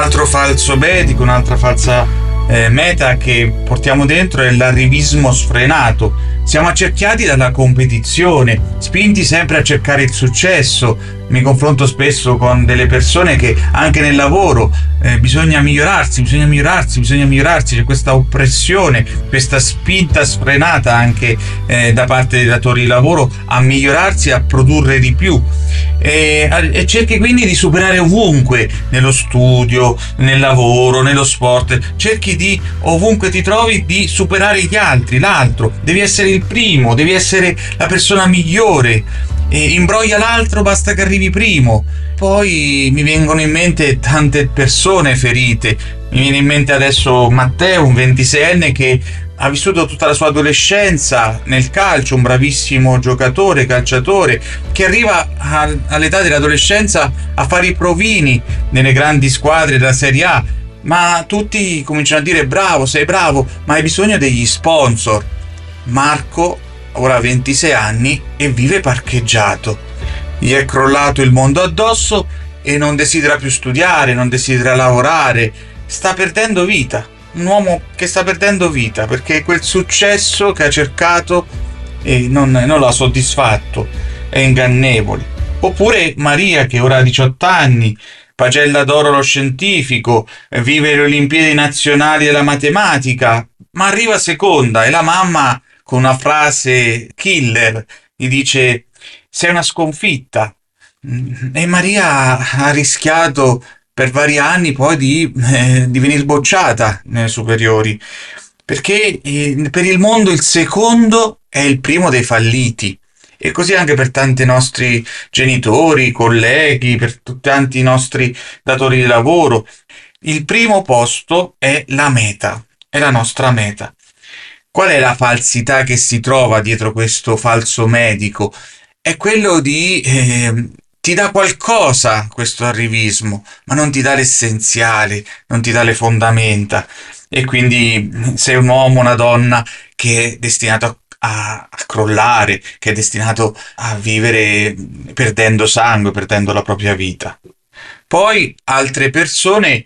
altro falso medico, un'altra falsa meta che portiamo dentro è l'arrivismo sfrenato. Siamo accerchiati dalla competizione, spinti sempre a cercare il successo. Mi confronto spesso con delle persone che anche nel lavoro bisogna migliorarsi, c'è questa oppressione, questa spinta sfrenata anche da parte dei datori di lavoro a migliorarsi, a produrre di più. E cerchi quindi di superare ovunque, nello studio, nel lavoro, nello sport, cerchi di, ovunque ti trovi, di superare gli altri, l'altro, devi essere il primo, devi essere la persona migliore, e imbroglia l'altro, basta che arrivi primo. Poi mi vengono in mente tante persone ferite, mi viene in mente adesso Matteo, un 26enne che ha vissuto tutta la sua adolescenza nel calcio, un bravissimo giocatore, calciatore, che arriva all'età dell'adolescenza a fare i provini nelle grandi squadre della Serie A, ma tutti cominciano a dire bravo, sei bravo, ma hai bisogno degli sponsor. Marco ora ha 26 anni e vive parcheggiato. Gli è crollato il mondo addosso e non desidera più studiare, non desidera lavorare, sta perdendo vita. Un uomo che sta perdendo vita perché quel successo che ha cercato non l'ha soddisfatto, è ingannevole. Oppure Maria, che ora ha 18 anni, pagella d'oro allo scientifico, vive le Olimpiadi nazionali della matematica, ma arriva seconda e la mamma, con una frase killer, gli dice: sei una sconfitta. E Maria ha rischiato per vari anni poi di venire bocciata nelle superiori, perché per il mondo il secondo è il primo dei falliti. E così anche per tanti nostri genitori, colleghi, per tanti nostri datori di lavoro. Il primo posto è la meta, è la nostra meta. Qual è la falsità che si trova dietro questo falso medico? È quello di ti dà qualcosa questo arrivismo, ma non ti dà l'essenziale, non ti dà le fondamenta. E quindi sei un uomo, una donna che è destinato a crollare, che è destinato a vivere perdendo sangue, perdendo la propria vita. Poi altre persone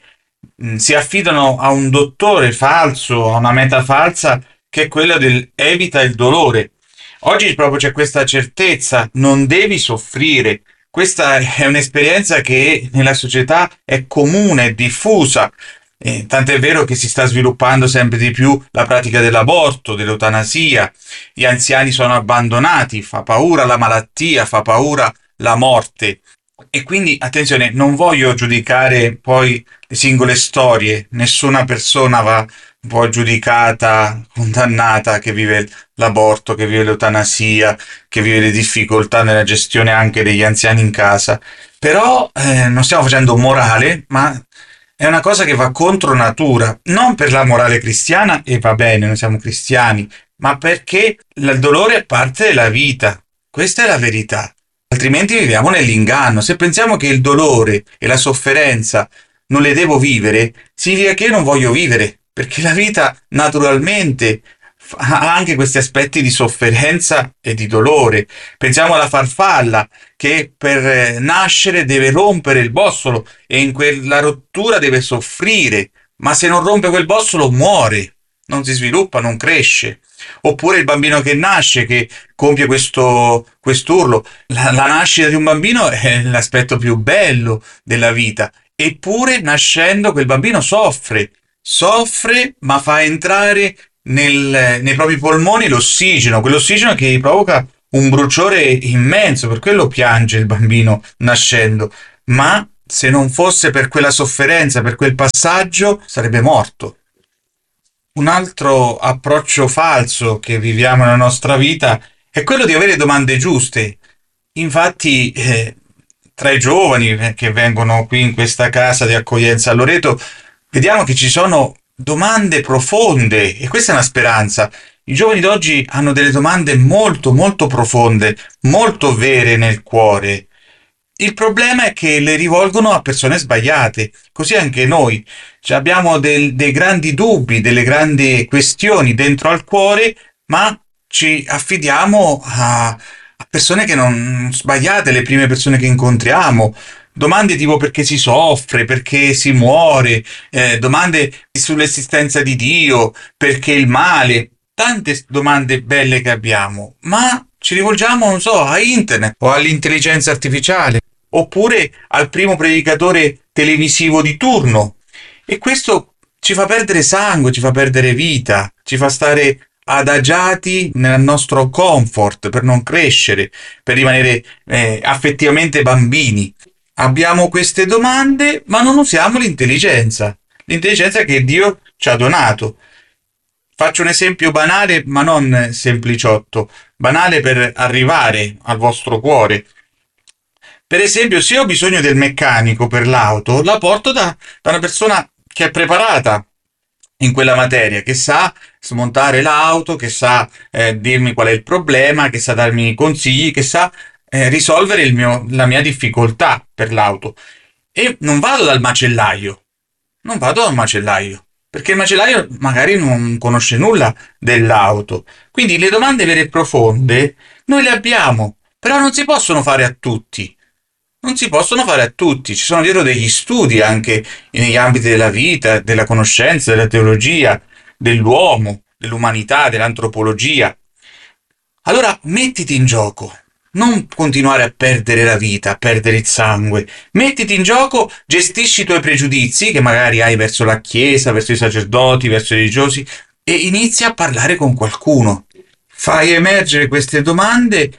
si affidano a un dottore falso, a una meta falsa, che è quella del evita il dolore. Oggi proprio c'è questa certezza, non devi soffrire. Questa è un'esperienza che nella società è comune, è diffusa. Tant'è vero che si sta sviluppando sempre di più la pratica dell'aborto, dell'eutanasia. Gli anziani sono abbandonati, fa paura la malattia, fa paura la morte. E quindi, attenzione, non voglio giudicare poi le singole storie, nessuna persona va poi giudicata, condannata, che vive l'aborto, che vive l'eutanasia, che vive le difficoltà nella gestione anche degli anziani in casa. Però non stiamo facendo morale, ma è una cosa che va contro natura, non per la morale cristiana, e va bene, noi siamo cristiani, ma perché il dolore è parte della vita. Questa è la verità. Altrimenti viviamo nell'inganno. Se pensiamo che il dolore e la sofferenza non le devo vivere, significa che io non voglio vivere, perché la vita naturalmente ha anche questi aspetti di sofferenza e di dolore. Pensiamo alla farfalla che per nascere deve rompere il bossolo e in quella rottura deve soffrire, ma se non rompe quel bossolo muore, non si sviluppa, non cresce. Oppure il bambino che nasce, che compie quest'urlo. La nascita di un bambino è l'aspetto più bello della vita, eppure nascendo quel bambino soffre, ma fa entrare nei propri polmoni l'ossigeno, quell'ossigeno che gli provoca un bruciore immenso, per quello piange il bambino nascendo, ma se non fosse per quella sofferenza, per quel passaggio, sarebbe morto. Un altro approccio falso che viviamo nella nostra vita è quello di avere domande giuste. Infatti, tra i giovani che vengono qui in questa casa di accoglienza a Loreto, vediamo che ci sono domande profonde e questa è una speranza. I giovani d'oggi hanno delle domande molto, molto profonde, molto vere nel cuore. Il problema è che le rivolgono a persone sbagliate, così anche noi. Cioè, abbiamo dei grandi dubbi, delle grandi questioni dentro al cuore, ma ci affidiamo a persone che non sbagliate, le prime persone che incontriamo. Domande tipo perché si soffre, perché si muore, domande sull'esistenza di Dio, perché il male, tante domande belle che abbiamo, ma ci rivolgiamo, non so, a internet o all'intelligenza artificiale, oppure al primo predicatore televisivo di turno. E questo ci fa perdere sangue, ci fa perdere vita, ci fa stare adagiati nel nostro comfort per non crescere, per rimanere affettivamente bambini. Abbiamo queste domande, ma non usiamo l'intelligenza che Dio ci ha donato. Faccio un esempio banale, ma non sempliciotto, banale per arrivare al vostro cuore. Per esempio, se ho bisogno del meccanico per l'auto, la porto da una persona che è preparata in quella materia, che sa smontare l'auto, che sa dirmi qual è il problema, che sa darmi consigli, che sa risolvere la mia difficoltà per l'auto. E non vado dal macellaio, non vado dal macellaio, perché il macellaio magari non conosce nulla dell'auto. Quindi le domande vere e profonde noi le abbiamo, però non si possono fare a tutti. Non si possono fare a tutti, ci sono dietro degli studi anche negli ambiti della vita, della conoscenza, della teologia, dell'uomo, dell'umanità, dell'antropologia. Allora mettiti in gioco, non continuare a perdere la vita, a perdere il sangue. Mettiti in gioco, gestisci i tuoi pregiudizi che magari hai verso la Chiesa, verso i sacerdoti, verso i religiosi e inizia a parlare con qualcuno. Fai emergere queste domande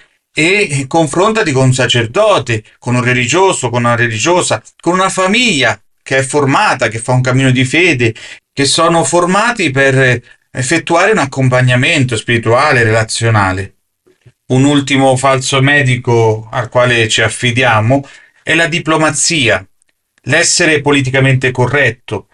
e confrontati con un sacerdote, con un religioso, con una religiosa, con una famiglia che è formata, che fa un cammino di fede, che sono formati per effettuare un accompagnamento spirituale, relazionale. Un ultimo falso medico al quale ci affidiamo è la diplomazia, l'essere politicamente corretto,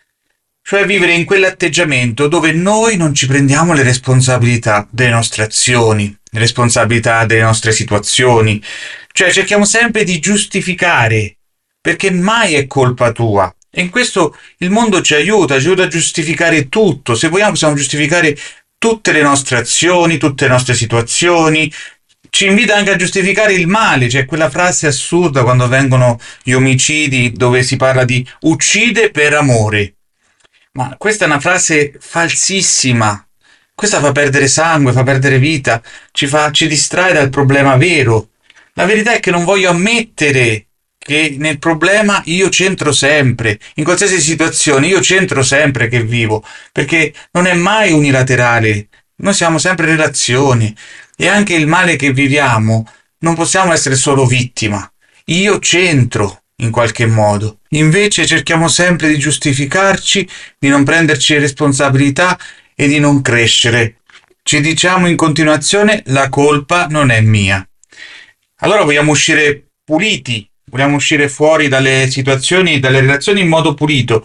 cioè vivere in quell'atteggiamento dove noi non ci prendiamo le responsabilità delle nostre azioni, le responsabilità delle nostre situazioni, cioè cerchiamo sempre di giustificare, perché mai è colpa tua. E in questo il mondo ci aiuta a giustificare tutto. Se vogliamo possiamo giustificare tutte le nostre azioni, tutte le nostre situazioni. Ci invita anche a giustificare il male, c'è quella frase assurda quando vengono gli omicidi dove si parla di uccide per amore. Ma questa è una frase falsissima. Questa fa perdere sangue, fa perdere vita, ci distrae dal problema vero. La verità è che non voglio ammettere che nel problema io c'entro sempre, in qualsiasi situazione io c'entro sempre che vivo, perché non è mai unilaterale, noi siamo sempre in relazioni e anche il male che viviamo non possiamo essere solo vittima. Io c'entro in qualche modo. Invece cerchiamo sempre di giustificarci, di non prenderci responsabilità e di non crescere. Ci diciamo in continuazione la colpa non è mia. Allora vogliamo uscire puliti, vogliamo uscire fuori dalle situazioni, dalle relazioni in modo pulito.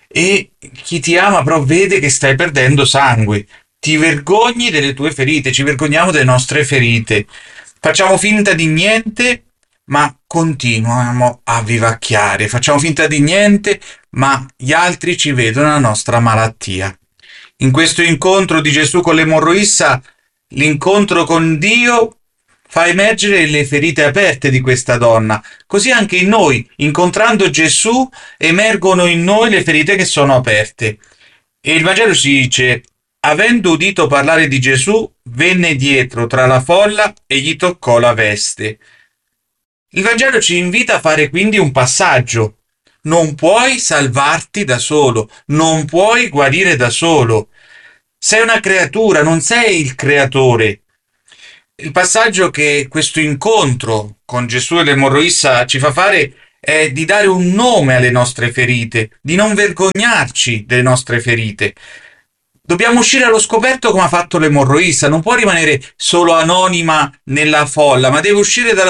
E chi ti ama però vede che stai perdendo sangue. Ti vergogni delle tue ferite, ci vergogniamo delle nostre ferite. Facciamo finta di niente, ma continuiamo a vivacchiare. Facciamo finta di niente, ma gli altri ci vedono la nostra malattia. In questo incontro di Gesù con l'emorroissa, l'incontro con Dio fa emergere le ferite aperte di questa donna. Così anche in noi, incontrando Gesù, emergono in noi le ferite che sono aperte. E il Vangelo ci dice: avendo udito parlare di Gesù, venne dietro tra la folla e gli toccò la veste. Il Vangelo ci invita a fare quindi un passaggio. Non puoi salvarti da solo, non puoi guarire da solo. Sei una creatura, non sei il creatore. Il passaggio che questo incontro con Gesù e l'emorroissa ci fa fare è di dare un nome alle nostre ferite, di non vergognarci delle nostre ferite. Dobbiamo uscire allo scoperto come ha fatto l'emorroissa, non può rimanere solo anonima nella folla, ma deve uscire dalla